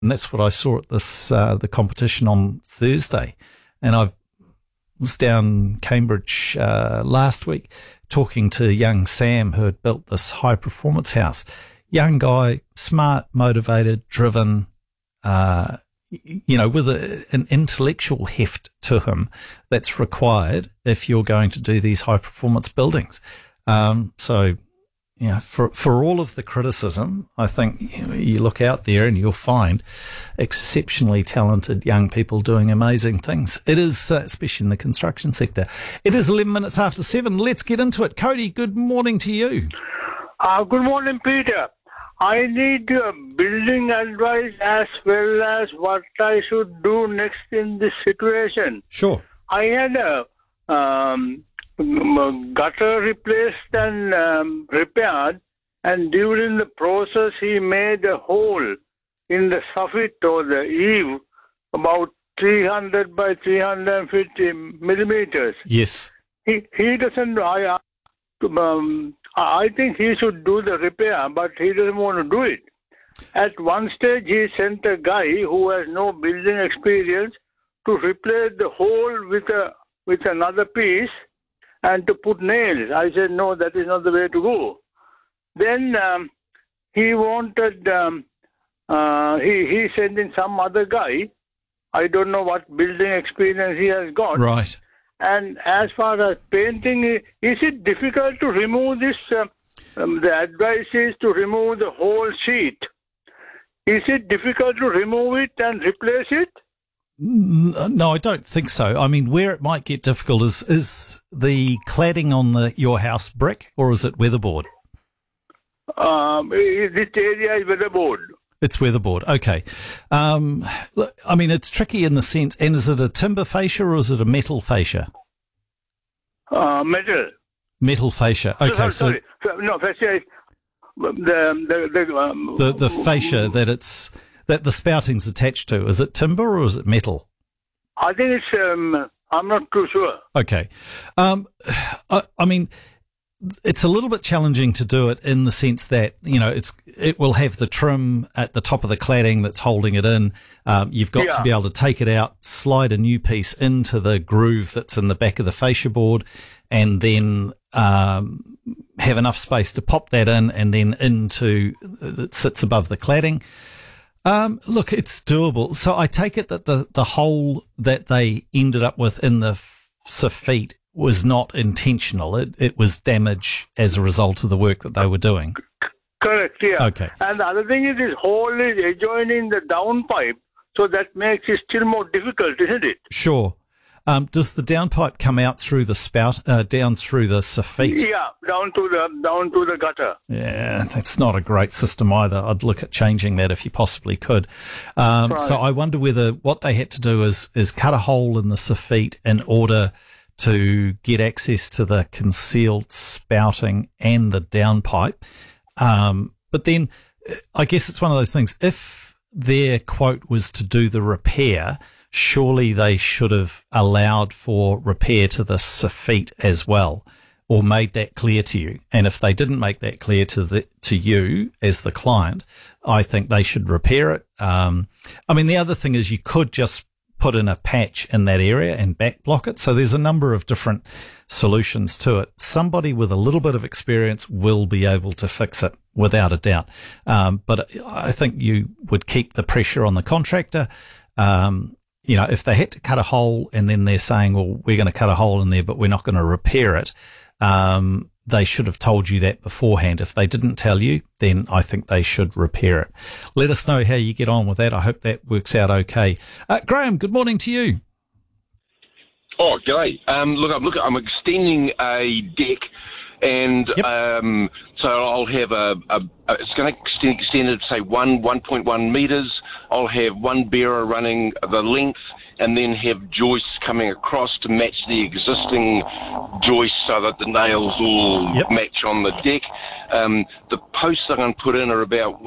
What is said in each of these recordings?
And that's what I saw at this the competition on Thursday. And I was down Cambridge last week talking to young Sam, who had built this high-performance house. Young guy, smart, motivated, driven, with an intellectual heft to him that's required if you're going to do these high-performance buildings. For all of the criticism, I think you look out there and you'll find exceptionally talented young people doing amazing things. It is, especially in the construction sector. It is 11 minutes after 7. Let's get into it. Cody, good morning to you. Good morning, Peter. I need building advice as well as what I should do next in this situation. Sure. I had a gutter replaced and repaired, and during the process he made a hole in the soffit or the eave about 300 by 350 millimeters. Yes. He doesn't. I think he should do the repair, but he doesn't want to do it. At one stage, he sent a guy who has no building experience to replace the hole with another piece and to put nails. I said, no, that is not the way to go. Then he wanted, he sent in some other guy. I don't know what building experience he has got. Right. And as far as painting, is it difficult to remove this? The advice is to remove the whole sheet. Is it difficult to remove it and replace it? No, I don't think so. I mean, where it might get difficult is the cladding on your house brick, or is it weatherboard? This area is weatherboard. It's weatherboard. Okay. Look, I mean, it's tricky in the sense, and is it a timber fascia or is it a metal fascia? Metal. Metal fascia. Okay. Sorry. No, fascia is the fascia that the spouting's attached to. Is it timber or is it metal? I think it's, I'm not too sure. Okay. I mean, it's a little bit challenging to do it in the sense that, it will have the trim at the top of the cladding that's holding it in. You've got to be able to take it out, slide a new piece into the groove that's in the back of the fascia board, and then have enough space to pop that in and then into that sits above the cladding. Look, it's doable. So I take it that the hole that they ended up with in the soffit was not intentional. It was damage as a result of the work that they were doing. Correct, yeah. Okay. And the other thing is this hole is adjoining the downpipe, so that makes it still more difficult, isn't it? Sure. Does the downpipe come out through the spout, down through the soffit? Yeah, down to the gutter. Yeah, that's not a great system either. I'd look at changing that if you possibly could. Right. So I wonder whether what they had to do is cut a hole in the soffit in order to get access to the concealed spouting and the downpipe. But then I guess it's one of those things. If their quote was to do the repair, surely they should have allowed for repair to the soffit as well, or made that clear to you. And if they didn't make that clear to you as the client, I think they should repair it. I mean, the other thing is you could just put in a patch in that area and back block it. So there's a number of different solutions to it. Somebody with a little bit of experience will be able to fix it without a doubt. But I think you would keep the pressure on the contractor. If they had to cut a hole and then they're saying, well, we're going to cut a hole in there, but we're not going to repair it. They should have told you that beforehand. If they didn't tell you, then I think they should repair it. Let us know how you get on with that. I hope that works out okay. Graham, good morning to you. Oh, g'day. I'm extending a deck, and so I'll have it's going to extend it, say 1.1 metres. I'll have one bearer running the length, and then have joists coming across to match the existing joists so that the nails all match on the deck. The posts I'm going to put in are about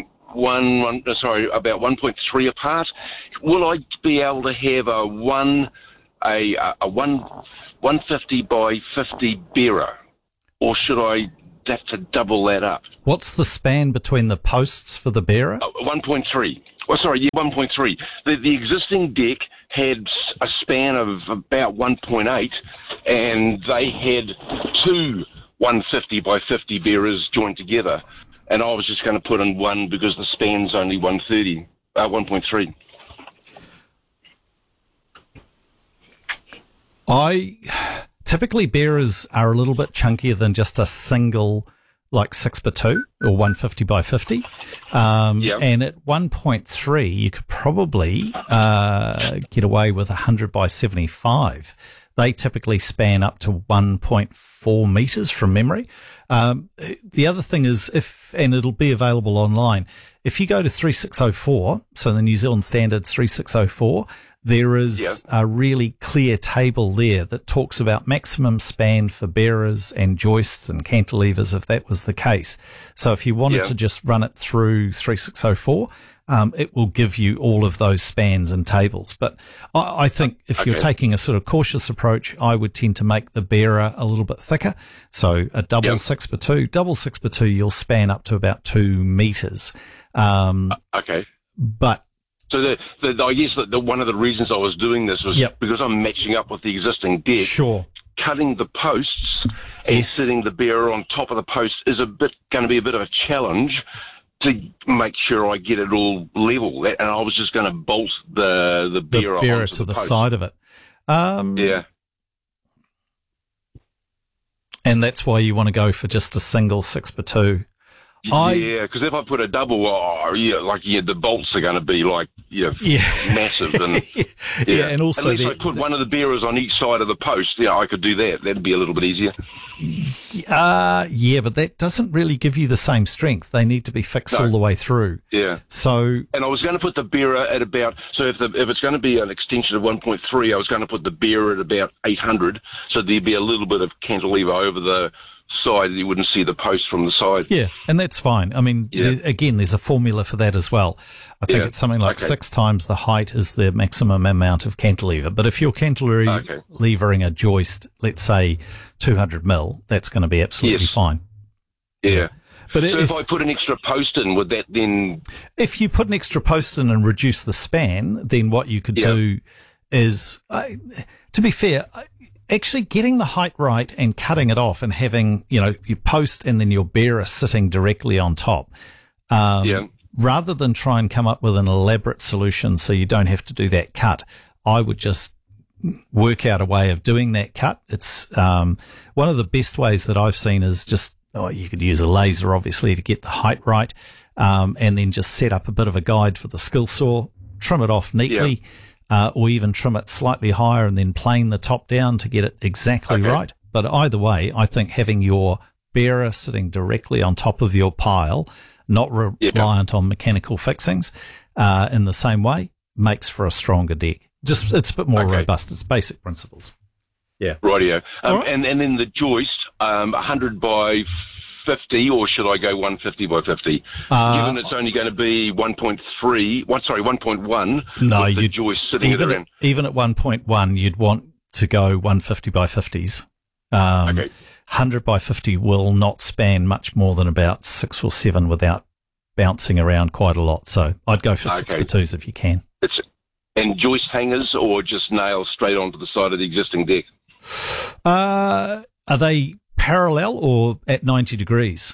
1.3 apart. Will I be able to have a 150 by 50 bearer, or should I have to double that up? What's the span between the posts for the bearer? 1.3. 1.3. The existing deck had a span of about 1.8, and they had two 150 by 50 bearers joined together, and I was just going to put in one because the span's only 1.3. Typically bearers are a little bit chunkier than just a single, like 6x2 or 150 by 50. And at 1.3, you could probably get away with 100 by 75. They typically span up to 1.4 meters from memory. The other thing is and it'll be available online, if you go to 3604, so the New Zealand Standards 3604, there is a really clear table there that talks about maximum span for bearers and joists and cantilevers if that was the case. So if you wanted to just run it through 3604, it will give you all of those spans and tables. But I think if you're taking a sort of cautious approach, I would tend to make the bearer a little bit thicker. So a double 6x2. Double 6x2, you'll span up to about 2 meters. But so I guess that one of the reasons I was doing this was because I'm matching up with the existing deck. Sure. Cutting the posts and sitting the bearer on top of the post is going to be a bit of a challenge to make sure I get it all level. And I was just going to bolt the bearer to the side of it. And that's why you want to go for just a single 6x2. Because if I put a double, the bolts are going to be massive, and and also unless I put one of the bearers on each side of the post, I could do that. That'd be a little bit easier. But that doesn't really give you the same strength. They need to be fixed all the way through. So, and I was going to put the bearer at about, so if it's going to be an extension of 1.3, I was going to put the bearer at about 800, so there'd be a little bit of cantilever over the side, you wouldn't see the post from the side. Yeah, and that's fine. I mean, there's a formula for that as well. I think it's something like 6 times the height is the maximum amount of cantilever. But if you're cantilevering a joist, let's say 200 mil, that's going to be absolutely fine. Yeah. But so if I put an extra post in, would that then... If you put an extra post in and reduce the span, then what you could do is, to be fair... Actually getting the height right and cutting it off and having, your post and then your bearer sitting directly on top, rather than try and come up with an elaborate solution so you don't have to do that cut, I would just work out a way of doing that cut. It's one of the best ways that I've seen is just, you could use a laser obviously to get the height right, and then just set up a bit of a guide for the skill saw, trim it off neatly, or even trim it slightly higher and then plane the top down to get it exactly right. But either way, I think having your bearer sitting directly on top of your pile, not reliant on mechanical fixings, in the same way, makes for a stronger deck. Just it's a bit more robust. It's basic principles. Yeah. Rightio. And then the joist, 100 by 50, or should I go 150 by 50? Given it's only going to be 1.1. No, with the joist sitting even at 1.1, you'd want to go 150 by 50s. 100 by 50 will not span much more than about 6 or 7 without bouncing around quite a lot. So I'd go for 6x2s if you can. And joist hangers, or just nails straight onto the side of the existing deck? Are they parallel or at 90 degrees?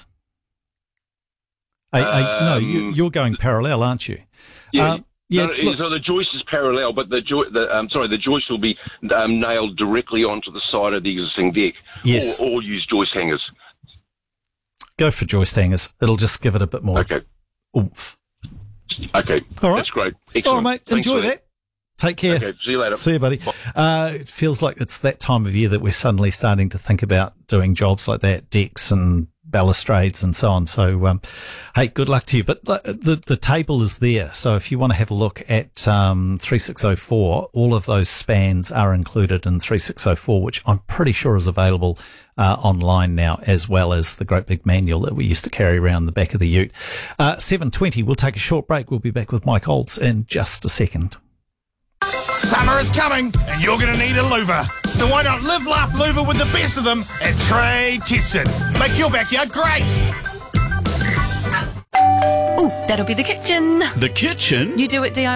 No, you're going parallel, aren't you? So the joist is parallel, but the joist will be nailed directly onto the side of the existing deck. Yes. Or use joist hangers. Go for joist hangers. It'll just give it a bit more oomph. Okay. All right. That's great. Excellent. All right, mate. Thanks enjoy that. Take care. Okay, see you later. See you, buddy. It feels like it's that time of year that we're suddenly starting to think about doing jobs like that, decks and balustrades and so on. So, hey, good luck to you. But the table is there. So if you want to have a look at 3604, all of those spans are included in 3604, which I'm pretty sure is available online now, as well as the great big manual that we used to carry around the back of the ute. 7:20, we'll take a short break. We'll be back with Mike Olds in just a second. Summer is coming and you're going to need a louver. So why not live, laugh, louver with the best of them at Trade Tested. Make your backyard great. Oh, that'll be the kitchen. The kitchen? You do it DIY.